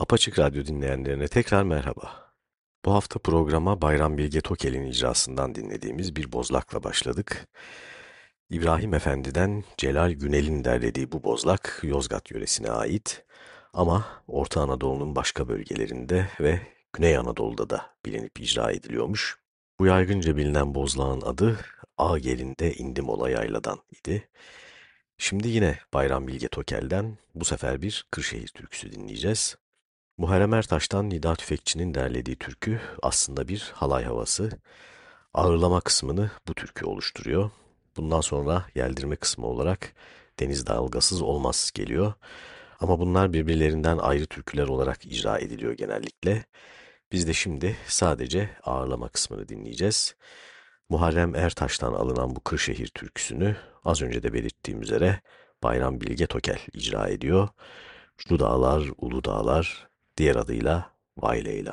Apaçık Radyo dinleyenlerine tekrar merhaba. Bu hafta programa Bayram Bilge Tokel'in icrasından dinlediğimiz bir bozlakla başladık. İbrahim Efendi'den Celal Günel'in derlediği bu bozlak Yozgat yöresine ait ama Orta Anadolu'nun başka bölgelerinde ve Güney Anadolu'da da bilinip icra ediliyormuş. Bu yaygınca bilinen bozlağın adı "Ağ gelinde indim ola yayladan" idi. Şimdi yine Bayram Bilge Tokel'den bu sefer bir Kırşehir türküsü dinleyeceğiz. Muharrem Ertaş'tan Nida Tüfekçi'nin derlediği türkü aslında bir halay havası. Ağırlama kısmını bu türkü oluşturuyor. Bundan sonra yeldirme kısmı olarak Deniz Dalgasız Olmaz geliyor. Ama bunlar birbirlerinden ayrı türküler olarak icra ediliyor genellikle. Biz de şimdi sadece ağırlama kısmını dinleyeceğiz. Muharrem Ertaş'tan alınan bu Kırşehir türküsünü az önce de belirttiğim üzere Bayram Bilge Tokel icra ediyor. Şu dağlar, ulu dağlar, diğer adıyla Vay Leyla.